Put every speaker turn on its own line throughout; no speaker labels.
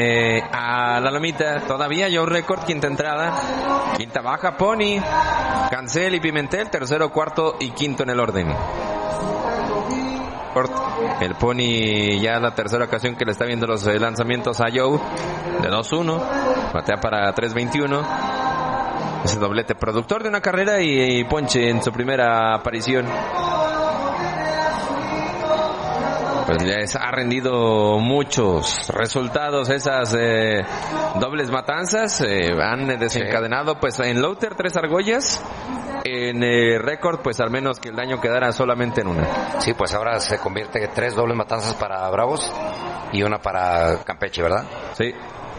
a la lomita. Todavía Joe Record, quinta entrada. Quinta baja, Pony, Cancel y Pimentel. Tercero, cuarto y quinto en el orden. El Pony ya la tercera ocasión que le está viendo los lanzamientos a Joe. De 2-1. Batea para 3-21. Ese doblete, productor de una carrera y ponche en su primera aparición. Pues les ha rendido muchos resultados esas dobles matanzas. Han desencadenado pues en Lowther 3 argollas. En récord, pues al menos que el daño quedara solamente en una.
Sí, pues ahora se convierte en 3 dobles matanzas para Bravos y una para Campeche, ¿verdad?
Sí.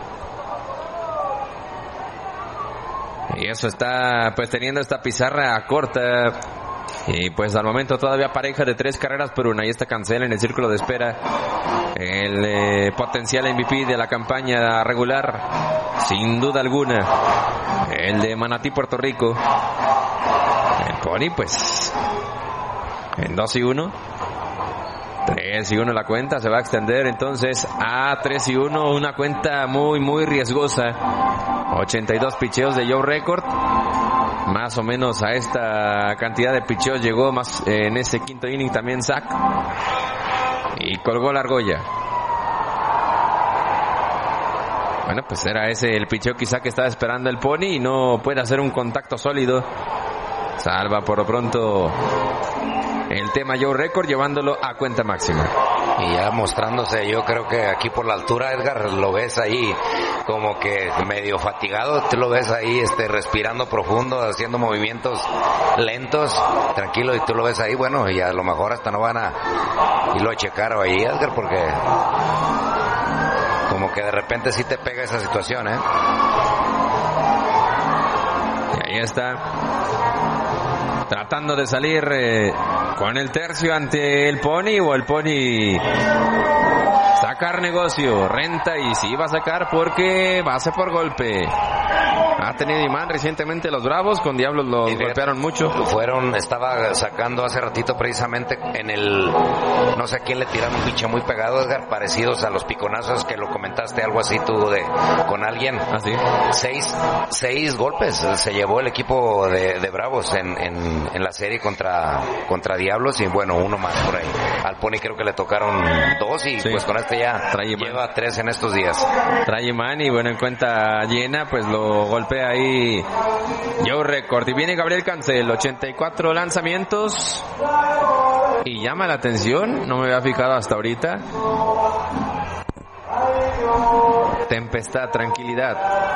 Y eso está pues teniendo esta pizarra corta. Y pues al momento todavía pareja de 3 carreras por una. Y esta Cancela en el círculo de espera. El potencial MVP de la campaña regular, sin duda alguna, el de Manatí, Puerto Rico. El Pony pues en 2-1. 3-1 la cuenta, se va a extender entonces a 3-1, una cuenta muy riesgosa. 82 picheos de Joe Record. Más o menos a esta cantidad de picheos llegó más en ese quinto inning también Zach. Y colgó la argolla. Bueno, pues era ese el picheo quizá que estaba esperando el Pony y no puede hacer un contacto sólido. Salva por lo pronto el tema Joe Record, llevándolo a cuenta máxima.
Y ya mostrándose, yo creo que aquí por la altura, Edgar, lo ves ahí como que medio fatigado, te lo ves ahí respirando profundo, haciendo movimientos lentos, tranquilo, y tú lo ves ahí, bueno, y a lo mejor hasta no van a irlo a checar ahí, Edgar, porque como que de repente sí te pega esa situación,
Y ahí está, tratando de salir con el tercio ante el Pony, o el Pony sacar negocio, renta, y sí va a sacar porque base por golpe. Ha tenido imán recientemente los Bravos, con Diablos los golpearon mucho.
Estaba sacando hace ratito precisamente en no sé a quién le tiraron un piche muy pegado, Edgar, parecidos a los piconazos que lo comentaste, algo así tú con alguien.
Así.
6 golpes se llevó el equipo de Bravos en la serie contra Diablos, y bueno, uno más por ahí. Al Pony creo que le tocaron 2 y sí, pues con este ya lleva 3 en estos días.
Trae imán y bueno, en cuenta llena, pues lo golpea ahí Joe Record. Y viene Gabriel Cancel, 84 lanzamientos. Y llama la atención, no me había fijado hasta ahorita. Tempestad, tranquilidad.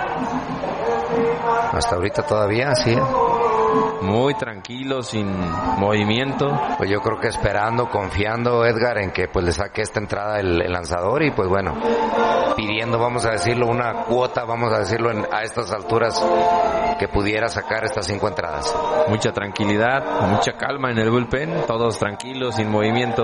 Hasta ahorita todavía, sí.
Muy tranquilo, sin movimiento.
Pues yo creo que esperando, confiando, Edgar, en que pues le saque esta entrada el lanzador, y pues bueno, pidiendo, vamos a decirlo, una cuota, vamos a decirlo a estas alturas, que pudiera sacar estas 5 entradas.
Mucha tranquilidad, mucha calma en el bullpen, todos tranquilos, sin movimiento.